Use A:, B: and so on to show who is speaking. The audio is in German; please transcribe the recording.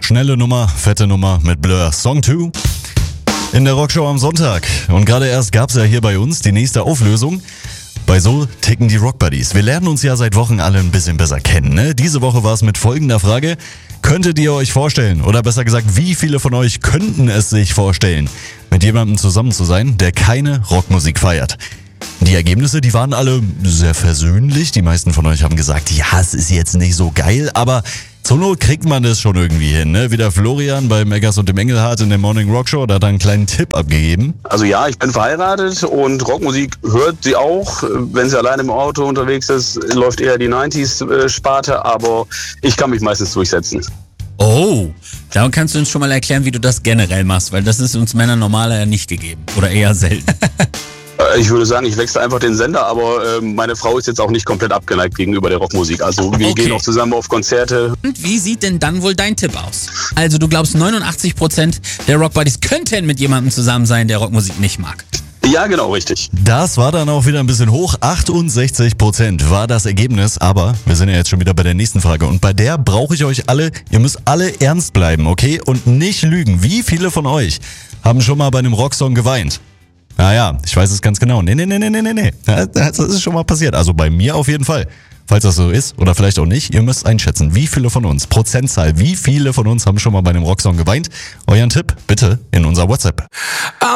A: Schnelle Nummer, fette Nummer mit Blur. Song 2 in der Rockshow am Sonntag. Und gerade erst gab's ja hier bei uns die nächste Auflösung. Bei So ticken die Rockbuddies. Wir lernen uns ja seit Wochen alle ein bisschen besser kennen, ne? Diese Woche war es mit folgender Frage. Könntet ihr euch vorstellen, oder besser gesagt, wie viele von euch könnten es sich vorstellen, mit jemandem zusammen zu sein, der keine Rockmusik feiert? Die Ergebnisse, die waren alle sehr versöhnlich. Die meisten von euch haben gesagt, ja, es ist jetzt nicht so geil, aber zur Not kriegt man das schon irgendwie hin, ne? Wie der Florian bei Megas und dem Engelhardt in der Morning Rock Show, da hat er einen kleinen Tipp abgegeben.
B: Also ja, ich bin verheiratet und Rockmusik hört sie auch. Wenn sie allein im Auto unterwegs ist, läuft eher die 90s-Sparte, aber ich kann mich meistens durchsetzen.
C: Oh, da kannst du uns schon mal erklären, wie du das generell machst, weil das ist uns Männern normaler nicht gegeben oder eher selten.
B: Ich würde sagen, ich wechsle einfach den Sender, aber meine Frau ist jetzt auch nicht komplett abgeneigt gegenüber der Rockmusik. Also wir gehen auch zusammen auf Konzerte.
C: Und wie sieht denn dann wohl dein Tipp aus? Also du glaubst, 89% der Rockbuddies könnten mit jemandem zusammen sein, der Rockmusik nicht mag.
B: Ja, genau, richtig.
A: Das war dann auch wieder ein bisschen hoch. 68% war das Ergebnis. Aber wir sind ja jetzt schon wieder bei der nächsten Frage. Und bei der brauche ich euch alle, ihr müsst alle ernst bleiben, okay? Und nicht lügen. Wie viele von euch haben schon mal bei einem Rocksong geweint? Naja, ich weiß es ganz genau. Nee. Das ist schon mal passiert. Also bei mir auf jeden Fall. Falls das so ist oder vielleicht auch nicht, ihr müsst einschätzen, wie viele von uns, Prozentzahl, wie viele von uns haben schon mal bei einem Rocksong geweint? Euren Tipp bitte in unser WhatsApp.